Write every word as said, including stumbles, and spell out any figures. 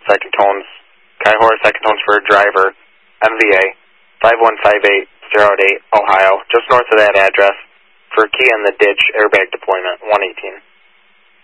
second tones, Kaihora second tones for a driver, M V A, five one five eight zero eight, Ohio, just north of that address, for a key in the ditch airbag deployment, one eighteen.